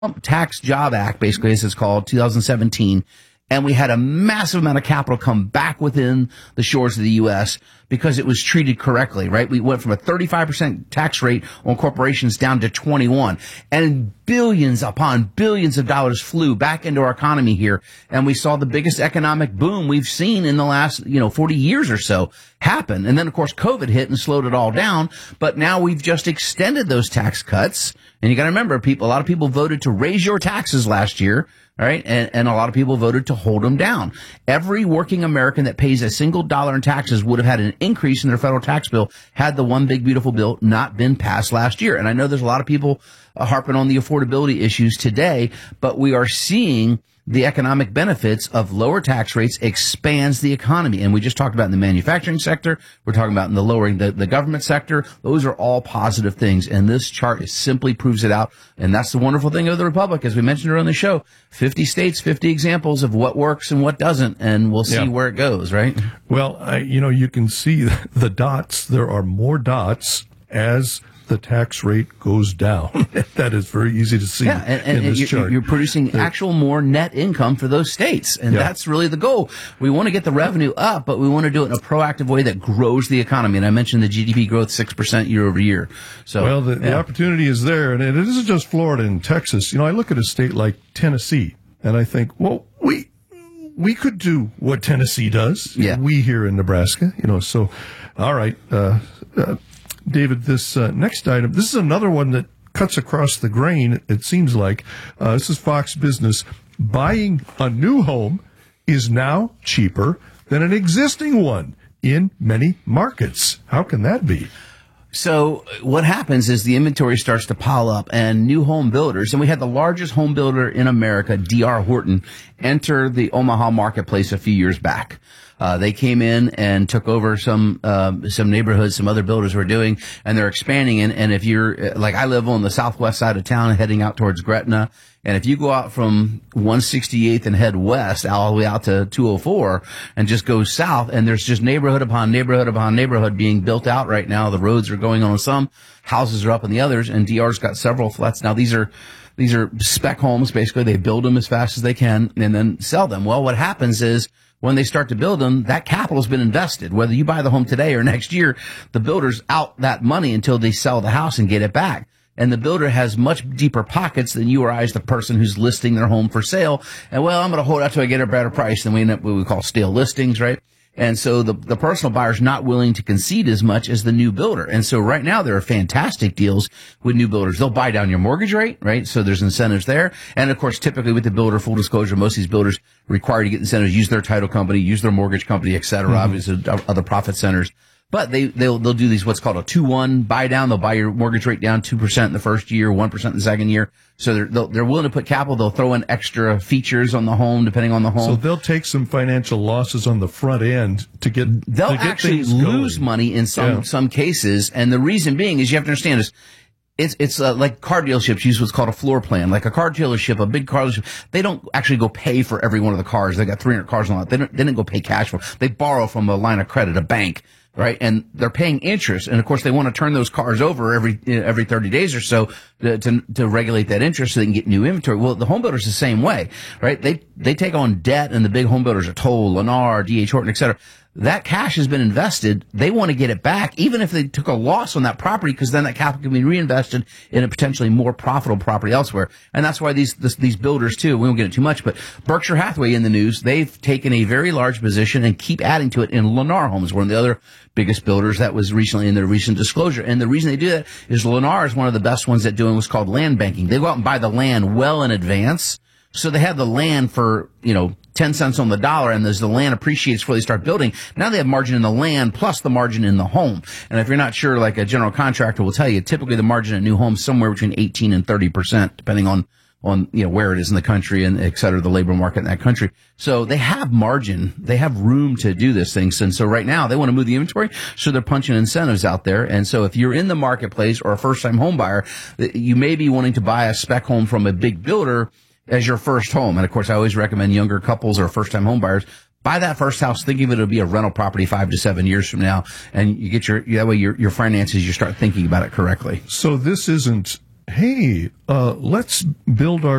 Tax Job Act, basically, as it's called, 2017. And we had a massive amount of capital come back within the shores of the U.S. because it was treated correctly, right? We went from a 35% tax rate on corporations down to 21, and billions upon billions of dollars flew back into our economy here. And we saw the biggest economic boom we've seen in the last, 40 years or so happen. And then, of course, COVID hit and slowed it all down. But now we've just extended those tax cuts. And you got to remember, a lot of people voted to raise your taxes last year. All right. And a lot of people voted to hold them down. Every working American that pays a single dollar in taxes would have had an increase in their federal tax bill had the one big beautiful bill not been passed last year. And I know there's a lot of people harping on the affordability issues today, but we are seeing the economic benefits of lower tax rates expands the economy. And we just talked about in the manufacturing sector. We're talking about in the lowering the government sector. Those are all positive things. And this chart simply proves it out. And that's the wonderful thing of the Republic. As we mentioned earlier on the show, 50 states, 50 examples of what works and what doesn't. And we'll see where it goes, right? Well, you can see the dots. There are more dots as the tax rate goes down. That is very easy to see in this chart. You're producing actual more net income for those states. And that's really the goal. We want to get the revenue up, but we want to do it in a proactive way that grows the economy. And I mentioned the GDP growth 6% year over year. So, well, the opportunity is there. And it isn't just Florida and Texas. I look at a state like Tennessee and I think, well, we could do what Tennessee does. Yeah. We here in Nebraska, so, all right, David, this next item, this is another one that cuts across the grain, it seems like. This is Fox Business. Buying a new home is now cheaper than an existing one in many markets. How can that be? So what happens is the inventory starts to pile up, and new home builders, and we had the largest home builder in America, D.R. Horton, enter the Omaha marketplace a few years back. They came in and took over some neighborhoods, some other builders were doing, and they're expanding. And if you're, like I live on the southwest side of town heading out towards Gretna, and if you go out from 168th and head west all the way out to 204 and just go south, and there's just neighborhood upon neighborhood upon neighborhood being built out right now. The roads are going on some, houses are up in the others, and DR's got several flats. Now these are spec homes. Basically, they build them as fast as they can and then sell them. Well, what happens is, when they start to build them, that capital's been invested. Whether you buy the home today or next year, the builder's out that money until they sell the house and get it back. And the builder has much deeper pockets than you or I as the person who's listing their home for sale. And I'm going to hold out till I get a better price. Then we end up what we call stale listings, right? And so the personal buyer's not willing to concede as much as the new builder. And so right now there are fantastic deals with new builders. They'll buy down your mortgage rate, right? So there's incentives there. And of course, typically with the builder, full disclosure, most of these builders require to get incentives, use their title company, use their mortgage company, et cetera, obviously other profit centers. But they'll do these what's called a 2-1 buy down. They'll buy your mortgage rate down 2% in the first year, 1% in the second year. So they're willing to put capital. They'll throw in extra features on the home depending on the home. So they'll take some financial losses on the front end to get actually lose money in some cases. And the reason being is you have to understand is it's like car dealerships use what's called a floor plan. Like a car dealership, a big car dealership, they don't actually go pay for every one of the cars. They got 300 cars on the lot. They didn't go pay cash for them. They borrow from a line of credit, a bank. Right. And they're paying interest. And of course, they want to turn those cars over every 30 days or so to regulate that interest so they can get new inventory. Well, the home builders the same way, right? They take on debt, and the big home builders are Toll, Lennar, D.H. Horton, et cetera. That cash has been invested. They want to get it back, even if they took a loss on that property, because then that capital can be reinvested in a potentially more profitable property elsewhere. And that's why these builders too, we won't get into too much, but Berkshire Hathaway in the news, they've taken a very large position and keep adding to it in Lennar Homes, one of the other biggest builders that was recently in their recent disclosure. And the reason they do that is Lennar is one of the best ones at doing what's called land banking. They go out and buy the land well in advance. So they have the land for, 10 cents on the dollar, and as the land appreciates before they start building, now they have margin in the land plus the margin in the home. And if you're not sure, like a general contractor will tell you, typically the margin in new homes somewhere between 18 and 30%, depending on where it is in the country and et cetera, the labor market in that country. So they have margin, they have room to do this thing. And so right now they want to move the inventory, so they're punching incentives out there. And so if you're in the marketplace or a first time home buyer, you may be wanting to buy a spec home from a big builder as your first home. And of course, I always recommend younger couples or first time home buyers buy that first house, thinking of it'll be a rental property 5 to 7 years from now. And you get that way your finances, you start thinking about it correctly. So this isn't hey, let's build our